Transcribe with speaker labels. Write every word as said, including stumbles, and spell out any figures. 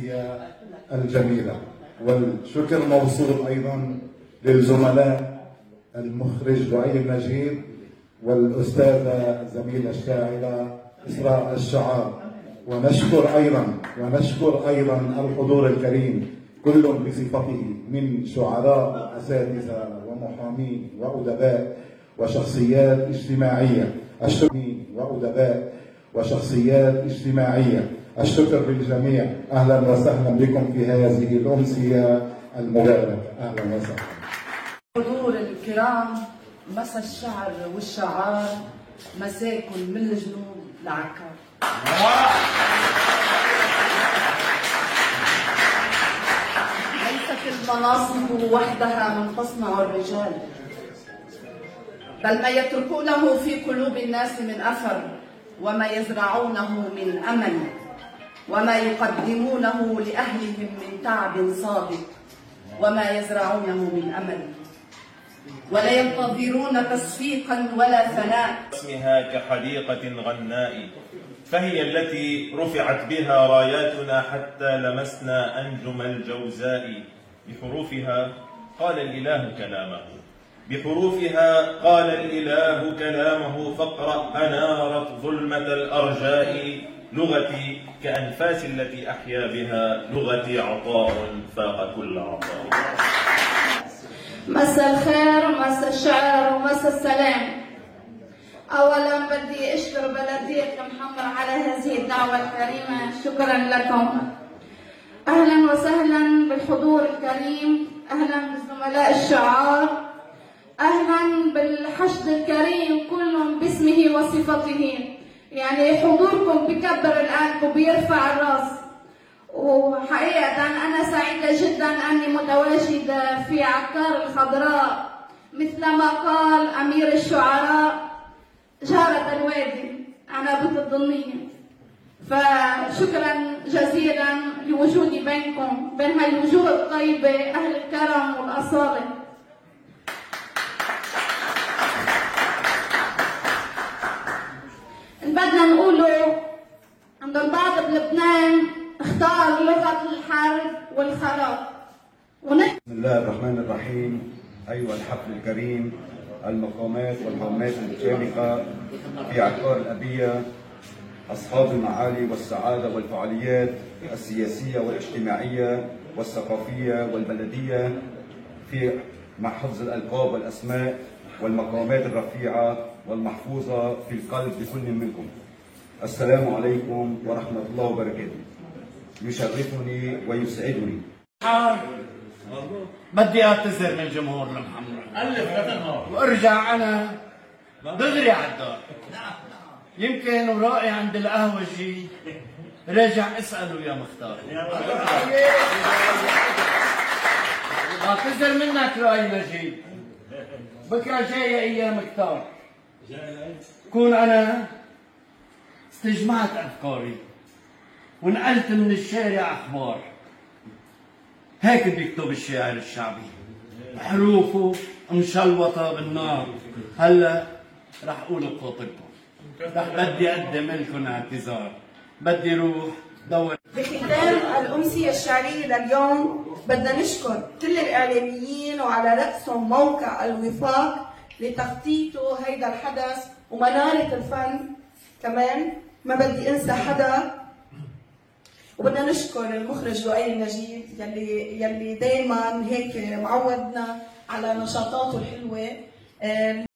Speaker 1: الأمسية الجميلة. والشكر موصول أيضا للزملاء المخرج لؤي النجيب والأستاذة الزميلة الشاعرة إسراء الشعار. ونشكر أيضا ونشكر أيضا الحضور الكريم كل بصفته من شعراء وأساتذة ومحامين وأدباء وشخصيات اجتماعية. الشكر وأدباء وشخصيات اجتماعية. الشكر للجميع. أهلا وسهلا بكم في هذه الأمسية المباركة. أهلا وسهلا.
Speaker 2: الحضور الكرام، مسا الشعر والشعار، مساكن من الجنوب لعكار. ليست المناصب وحدها من تصنع الرجال، بل ما يتركونه في قلوب الناس من أثر، وما يزرعونه من أمل، وما يقدمونه لأهلهم من تعب صادق، وما يزرعونه من أمل. ولا ينتظرون تصفيقا ولا ثناء.
Speaker 3: اسمها كحديقة غناء، فهي التي رفعت بها راياتنا حتى لمسنا أنجم الجوزاء. بحروفها قال الإله كلامه، بحروفها قال الإله كلامه، فاقرأ أنارت ظلمة الأرجاء. لغتي كأنفاس التي أحيا بها، لغتي عطاء فاق كل عطاء.
Speaker 4: مساء الخير ومساء الشعر ومساء السلام. أولا بدي أشكر بلدية المحمر على هذه الدعوة الكريمة، شكرا لكم. أهلا وسهلا بالحضور الكريم، أهلا بالزملاء الشعار، أهلا بالحشد الكريم كلهم باسمه وصفته. يعني حضوركم بكبر القلب وبيرفع الراس، وحقيقة أنا سعيدة جدا أني متواجدة في عكار الخضراء، مثلما قال أمير الشعراء جارة الوادي أنا بنت الضنية. فشكرا جزيلا لوجودي بينكم، بين هالوجوه الطيبة أهل الكرم والأصالة. بدنا نقوله عند البعض بلبنان اختار لغة الحرب والخراب. ونحن
Speaker 5: بسم الله الرحمن الرحيم. أيها الحفل الكريم، المقامات والهامات المشاركة في عكار الأبية، أصحاب المعالي والسعادة والفعاليات السياسية والاجتماعية والثقافية والبلدية في مع حفظ الألقاب والأسماء والمقامات الرفيعة والمحفوظة في القلب لكل منكم. السلام عليكم ورحمة الله وبركاته. يشرفني ويسعدني.
Speaker 6: بدي اعتذر من جمهور المحمر وارجع انا دغري على الدار. يمكن ورائي عند القهوجي راجع اساله يا مختار. اعتذر منك لؤي نجيب، بكره جايه ايام كتار، كون انا استجمعت افكاري ونقلت من الشارع اخبار. هيك بيكتب الشاعر الشعبي، حروفه مشلوطه بالنار. هلا رح اقول بخاطركم، رح بدي اقدم لكم اعتذار، بدي روح دور.
Speaker 7: بختام الأمسية الشعرية لليوم بدنا نشكر كل الإعلاميين وعلى رأسهم موقع الوفاق لتخطيطه هيدا الحدث ومنارة الفن كمان. ما بدي انسى حدا، وبدنا نشكر المخرج لؤي النجيب يلي يلي دائما هيك معودنا على نشاطاته الحلوه.